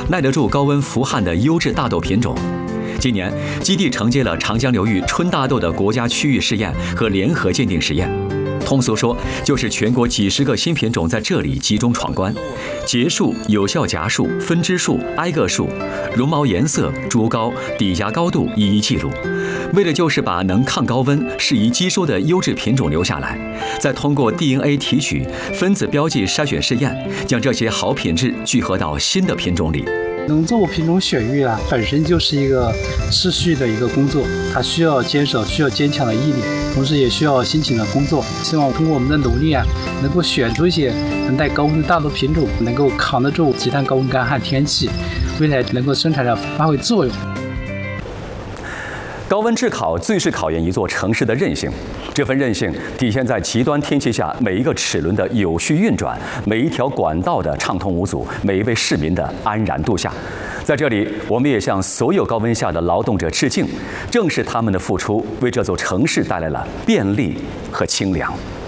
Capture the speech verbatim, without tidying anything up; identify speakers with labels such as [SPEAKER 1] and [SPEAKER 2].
[SPEAKER 1] 耐得住高温伏旱的优质大豆品种。今年，基地承接了长江流域春大豆的国家区域试验和联合鉴定实验。通俗说，就是全国几十个新品种在这里集中闯关，结束、有效荚数、分支数、挨个数、绒毛颜色、株高、底荚高度一一记录，为的就是把能抗高温、适宜机收的优质品种留下来，再通过 D N A 提取、分子标记筛选试验，将这些好品质聚合到新的品种里。
[SPEAKER 2] 农作物品种选育啊，本身就是一个持续的一个工作，它需要坚守，需要坚强的毅力，同时也需要辛勤的工作。希望通过我们的努力啊，能够选出一些能耐高温的大豆品种，能够扛得住极端高温干旱天气，未来能够生产上发挥作用。
[SPEAKER 1] 高温炙烤最是考验一座城市的韧性，这份韧性体现在极端天气下每一个齿轮的有序运转，每一条管道的畅通无阻，每一位市民的安然度夏。在这里，我们也向所有高温下的劳动者致敬，正是他们的付出，为这座城市带来了便利和清凉。